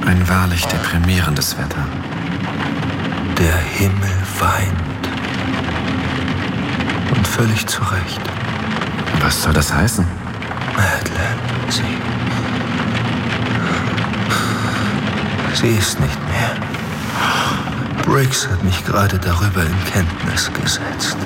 Ein wahrlich deprimierendes Wetter. Der Himmel weint. Und völlig zu Recht. Was soll das heißen? Madeleine, sie ist nicht mehr. Briggs hat mich gerade darüber in Kenntnis gesetzt.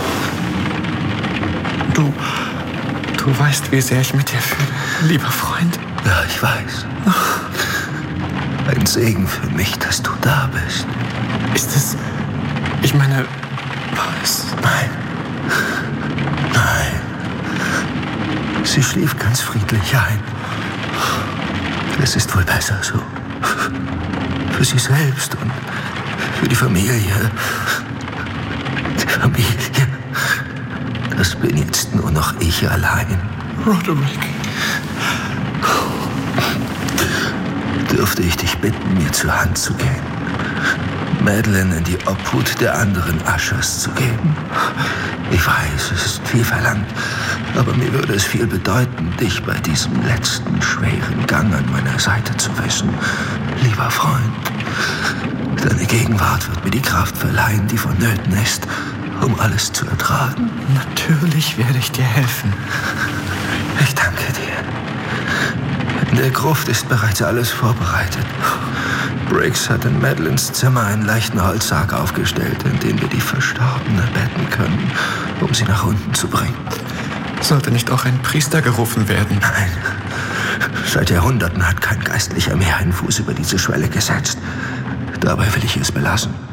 Du weißt, wie sehr ich mit dir fühle, lieber Freund. Ja, ich weiß. Ein Segen für mich, dass du da bist. Ist es... Ich meine... War es... Nein. Sie schlief ganz friedlich ein. Es ist wohl besser so. Für sie selbst und für die Familie. Die Familie. Das bin jetzt nur noch ich allein. Roderick. Dürfte ich dich bitten, mir zur Hand zu gehen? Madeleine in die Obhut der anderen Ushers zu geben? Ich weiß, es ist viel verlangt, aber mir würde es viel bedeuten, dich bei diesem letzten schweren Gang an meiner Seite zu wissen. Lieber Freund, deine Gegenwart wird mir die Kraft verleihen, die vonnöten ist, um alles zu ertragen. Natürlich werde ich dir helfen. Ich danke dir. In der Gruft ist bereits alles vorbereitet. Briggs hat in Madeleines Zimmer einen leichten Holzsarg aufgestellt, in den wir die Verstorbene betten können, um sie nach unten zu bringen. Sollte nicht auch ein Priester gerufen werden? Nein. Seit Jahrhunderten hat kein Geistlicher mehr einen Fuß über diese Schwelle gesetzt. Dabei will ich es belassen.